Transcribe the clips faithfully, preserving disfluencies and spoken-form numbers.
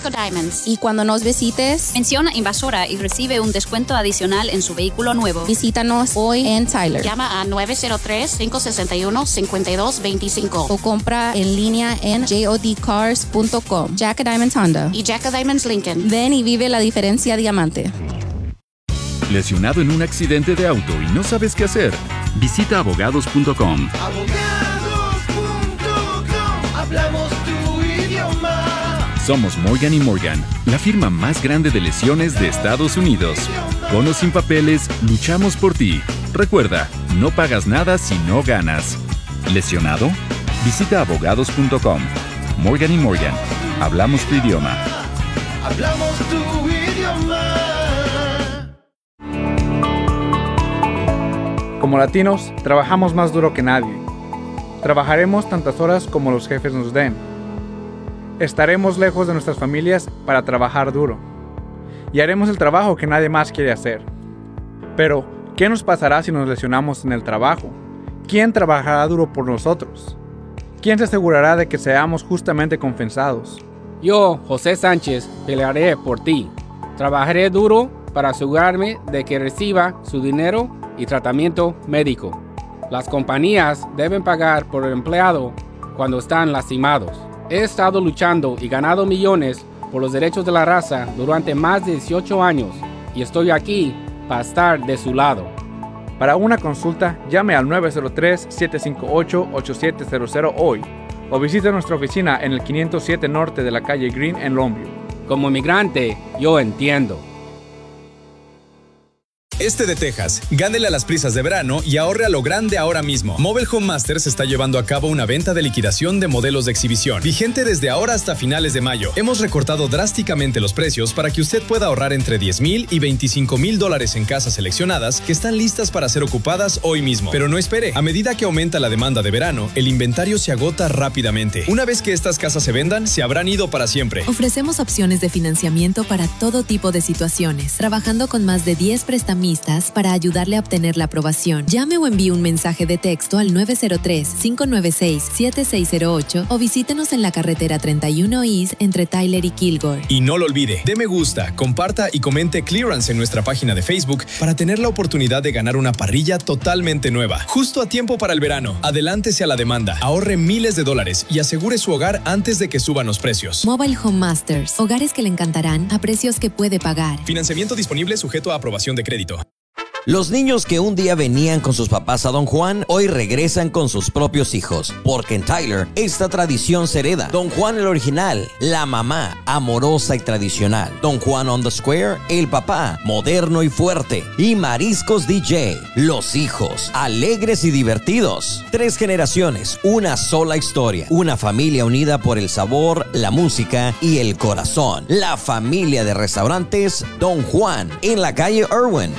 Jack of Diamonds. Y cuando nos visites, menciona Invasora y recibe un descuento adicional en su vehículo nuevo. Visítanos hoy en Tyler. Llama a nueve cero tres, cinco seis uno, cinco dos dos cinco o compra en línea en jod cars punto com. Jack of Diamonds Honda y Jack of Diamonds Lincoln. Ven y vive la diferencia diamante. ¿Lesionado en un accidente de auto y no sabes qué hacer? Visita abogados punto com. abogados punto com. Hablamos tu idioma. Somos Morgan y Morgan, la firma más grande de lesiones de Estados Unidos. Con o sin papeles, luchamos por ti. Recuerda, no pagas nada si no ganas. ¿Lesionado? Visita abogados punto com. Morgan y Morgan, hablamos tu idioma. Hablamos tu idioma. Como latinos, trabajamos más duro que nadie. Trabajaremos tantas horas como los jefes nos den. Estaremos lejos de nuestras familias para trabajar duro. Y haremos el trabajo que nadie más quiere hacer. Pero, ¿qué nos pasará si nos lesionamos en el trabajo? ¿Quién trabajará duro por nosotros? ¿Quién se asegurará de que seamos justamente compensados? Yo, José Sánchez, pelearé por ti. Trabajaré duro para asegurarme de que reciba su dinero y tratamiento médico. Las compañías deben pagar por el empleado cuando están lastimados. He estado luchando y ganado millones por los derechos de la raza durante más de dieciocho años y estoy aquí para estar de su lado. Para una consulta, llame al nueve cero tres, siete cinco ocho, ocho siete cero cero hoy o visite nuestra oficina en el quinientos siete Norte de la calle Green en Longview. Como inmigrante, yo entiendo. Este de Texas, gánele a las prisas de verano y ahorre a lo grande ahora mismo. Mobile Home Masters está llevando a cabo una venta de liquidación de modelos de exhibición, vigente desde ahora hasta finales de mayo. Hemos recortado drásticamente los precios para que usted pueda ahorrar entre diez mil y veinticinco mil dólares en casas seleccionadas que están listas para ser ocupadas hoy mismo. Pero no espere, a medida que aumenta la demanda de verano, el inventario se agota rápidamente. Una vez que estas casas se vendan, se habrán ido para siempre. Ofrecemos opciones de financiamiento para todo tipo de situaciones, trabajando con más de diez prestamistas para ayudarle a obtener la aprobación. Llame o envíe un mensaje de texto al nueve cero tres, cinco nueve seis, siete seis cero ocho o visítenos en la carretera treinta y uno East entre Tyler y Kilgore. Y no lo olvide, dé me gusta, comparta y comente Clearance en nuestra página de Facebook para tener la oportunidad de ganar una parrilla totalmente nueva. Justo a tiempo para el verano. Adelántese a la demanda, ahorre miles de dólares y asegure su hogar antes de que suban los precios. Mobile Home Masters. Hogares que le encantarán a precios que puede pagar. Financiamiento disponible sujeto a aprobación de crédito. Los niños que un día venían con sus papás a Don Juan, hoy regresan con sus propios hijos. Porque en Tyler, esta tradición se hereda. Don Juan el original, la mamá, amorosa y tradicional. Don Juan on the Square, el papá, moderno y fuerte. Y Mariscos D J, los hijos, alegres y divertidos. Tres generaciones, una sola historia. Una familia unida por el sabor, la música y el corazón. La familia de restaurantes Don Juan, en la calle Irwin.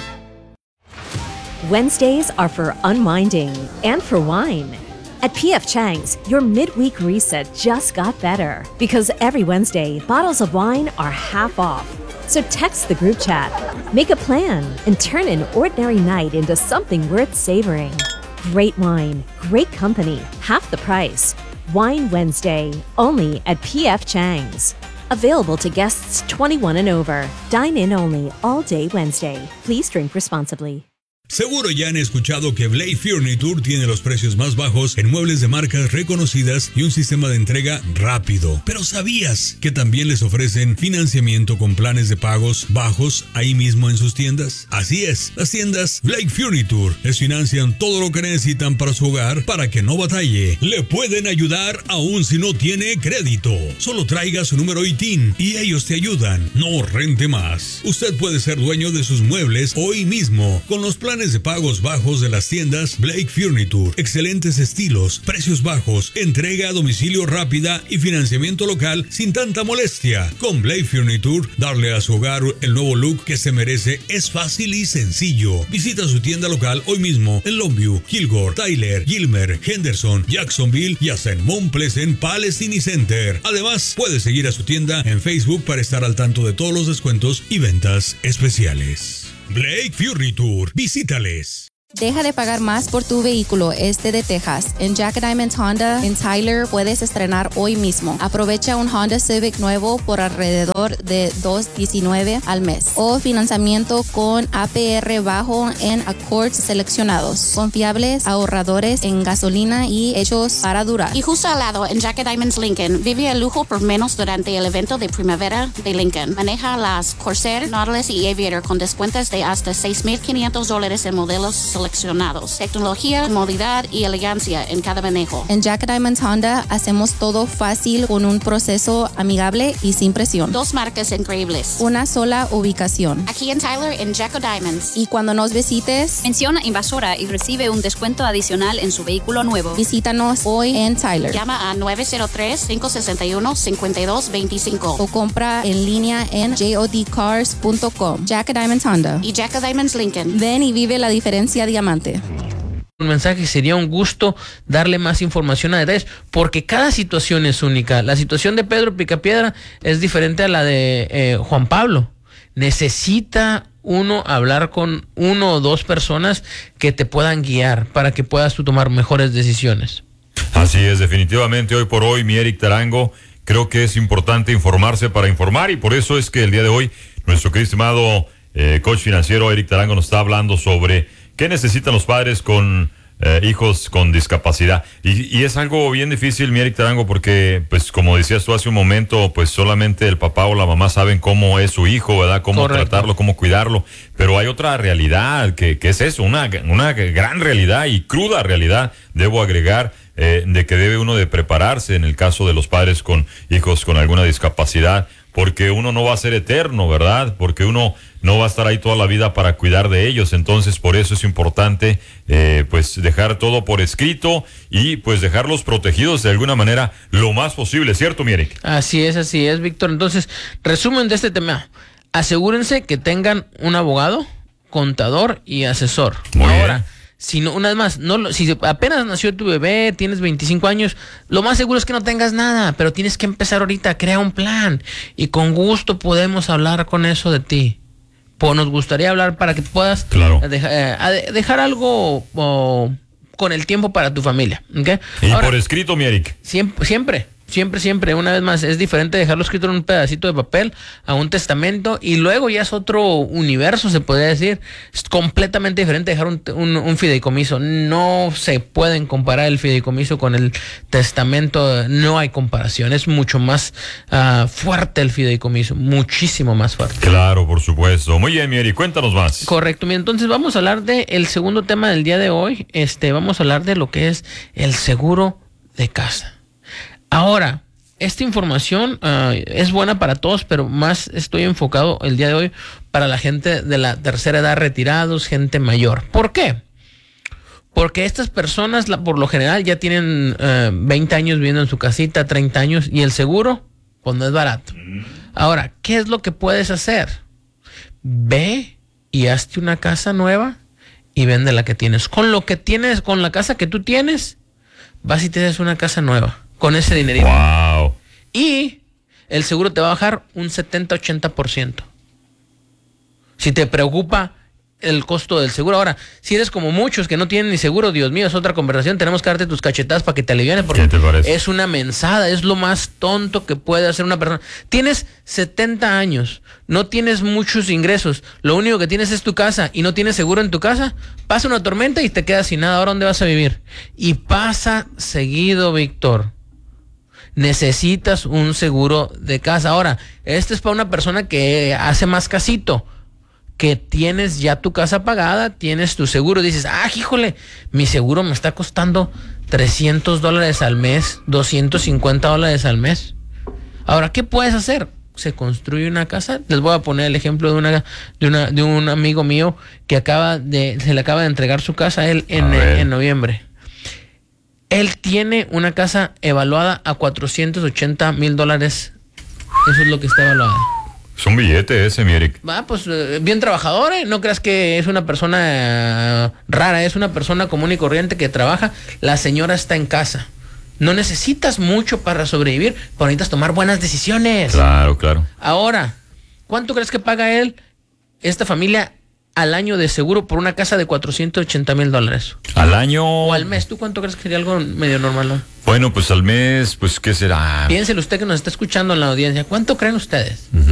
Wednesdays are for unwinding and for wine. At P F Chang's, your midweek reset just got better because every Wednesday, bottles of wine are half off. So text the group chat, make a plan, and turn an ordinary night into something worth savoring. Great wine, great company, half the price. Wine Wednesday, only at P F Chang's. Available to guests twenty-one and over. Dine in only all day Wednesday. Please drink responsibly. Seguro ya han escuchado que Blake Furniture tiene los precios más bajos en muebles de marcas reconocidas y un sistema de entrega rápido. Pero ¿sabías que también les ofrecen financiamiento con planes de pagos bajos ahí mismo en sus tiendas? Así es, las tiendas Blake Furniture les financian todo lo que necesitan para su hogar para que no batalle. Le pueden ayudar aún si no tiene crédito. Solo traiga su número I T I N y ellos te ayudan. No rente más. Usted puede ser dueño de sus muebles hoy mismo con los planes de pagos bajos de las tiendas Blake Furniture. Excelentes estilos, precios bajos, entrega a domicilio rápida y financiamiento local sin tanta molestia. Con Blake Furniture, darle a su hogar el nuevo look que se merece es fácil y sencillo. Visita su tienda local hoy mismo en Longview, Kilgore, Tyler, Gilmer, Henderson, Jacksonville y hasta en Mount Pleasant Palestine Center. Además, puede seguir a su tienda en Facebook para estar al tanto de todos los descuentos y ventas especiales. Blake Furniture, visítales. Deja de pagar más por tu vehículo este de Texas. En Jack Diamond Honda en Tyler puedes estrenar hoy mismo. Aprovecha un Honda Civic nuevo por alrededor de dos diecinueve al mes o financiamiento con A P R bajo en Accords seleccionados. Confiables, ahorradores en gasolina y hechos para durar. Y justo al lado, en Jack Diamonds Lincoln, vive el lujo por menos durante el evento de primavera de Lincoln. Maneja las Corsair, Nautilus y Aviator con descuentos de hasta seis mil quinientos dólares en modelos seleccionados. Tecnología, comodidad y elegancia en cada manejo. En Jack Diamonds Honda hacemos todo fácil con un proceso amigable y sin presión. Dos marcas increíbles. Una sola ubicación. Aquí en Tyler, en Jack Diamonds. Y cuando nos visites, menciona Invasora y recibe un descuento adicional en su vehículo nuevo. Visítanos hoy en Tyler. Llama a nueve cero tres, cinco seis uno, cinco dos dos cinco. O compra en línea en J O D cars punto com. Jack Diamonds Honda. Y Jack Diamonds Lincoln. Ven y vive la diferencia diamante. Un mensaje, sería un gusto darle más información a detalles, porque cada situación es única. La situación de Pedro Picapiedra es diferente a la de eh, Juan Pablo. Necesita uno hablar con uno o dos personas que te puedan guiar para que puedas tú tomar mejores decisiones. Así es, definitivamente hoy por hoy, mi Eric Tarango, creo que es importante informarse para informar, y por eso es que el día de hoy nuestro querido estimado eh, coach financiero Eric Tarango nos está hablando sobre qué necesitan los padres con eh, hijos con discapacidad. Y, y es algo bien difícil, mi Eric Tarango, porque, pues, como decías tú hace un momento, pues solamente el papá o la mamá saben cómo es su hijo, ¿verdad? Cómo Correcto. tratarlo, cómo cuidarlo. Pero hay otra realidad, que, que es eso, una, una gran realidad y cruda realidad, debo agregar, eh, de que debe uno de prepararse en el caso de los padres con hijos con alguna discapacidad, porque uno no va a ser eterno, ¿verdad? Porque uno no va a estar ahí toda la vida para cuidar de ellos. Entonces, por eso es importante, eh, pues, dejar todo por escrito y, pues, dejarlos protegidos de alguna manera lo más posible, ¿cierto, mi Eric? Así es, así es, Víctor. Entonces, resumen de este tema. Asegúrense que tengan un abogado, contador y asesor. Muy Ahora, bien. Si no, una vez más, no, si apenas nació tu bebé, tienes veinticinco años, lo más seguro es que no tengas nada, pero tienes que empezar ahorita, crea un plan y con gusto podemos hablar con eso de ti. Pues nos gustaría hablar para que puedas claro. deja, eh, dejar algo oh, con el tiempo para tu familia. ¿Okay? Y Ahora, por escrito, mi Eric. Siempre, siempre. Siempre, siempre, una vez más, es diferente dejarlo escrito en un pedacito de papel a un testamento y luego ya es otro universo, se podría decir. Es completamente diferente dejar un, un, un fideicomiso. No se pueden comparar el fideicomiso con el testamento, no hay comparación. Es mucho más uh, fuerte el fideicomiso, muchísimo más fuerte. Claro, por supuesto. Muy bien, Mieri, cuéntanos más. Correcto, entonces vamos a hablar del segundo tema del día de hoy. Este, vamos a hablar de lo que es el seguro de casa. Ahora, esta información uh, es buena para todos, pero más estoy enfocado el día de hoy para la gente de la tercera edad, retirados, gente mayor. ¿Por qué? Porque estas personas, la, por lo general, ya tienen uh, veinte años viviendo en su casita, treinta años, y el seguro, pues no es barato. Ahora, ¿qué es lo que puedes hacer? Ve y hazte una casa nueva y vende la que tienes. Con lo que tienes, con la casa que tú tienes, vas y te haces una casa nueva. Con ese dinerito. Wow. Y el seguro te va a bajar un setenta a ochenta por ciento. Si te preocupa el costo del seguro. Ahora, si eres como muchos que no tienen ni seguro, Dios mío, es otra conversación. Tenemos que darte tus cachetadas para que te alivianes, porque es una mensada, es lo más tonto que puede hacer una persona. Tienes setenta años, no tienes muchos ingresos, lo único que tienes es tu casa y no tienes seguro en tu casa, pasa una tormenta y te quedas sin nada. ¿Ahora dónde vas a vivir? Y pasa seguido, Víctor. Necesitas un seguro de casa. Ahora, este es para una persona que hace más casito, que tienes ya tu casa pagada, tienes tu seguro, dices, ah, híjole, mi seguro me está costando trescientos dólares al mes, doscientos cincuenta dólares al mes. Ahora, ¿qué puedes hacer? Se construye una casa. Les voy a poner el ejemplo de una de una de un amigo mío que acaba de se le acaba de entregar su casa a él en, en, en noviembre. Él tiene una casa evaluada a cuatrocientos ochenta mil dólares. Eso es lo que está evaluada. Es un billete ese, mi Eric. Va, pues bien trabajador, ¿eh? No creas que es una persona uh, rara, es una persona común y corriente que trabaja. La señora está en casa. No necesitas mucho para sobrevivir, pero necesitas tomar buenas decisiones. Claro, claro. Ahora, ¿cuánto crees que paga él, esta familia, al año de seguro por una casa de cuatrocientos ochenta mil dólares? ¿Al año? O al mes. ¿Tú cuánto crees que sería algo medio normal, no? Bueno, pues al mes, pues ¿qué será? Piénselo usted que nos está escuchando en la audiencia. ¿Cuánto creen ustedes? Uh-huh.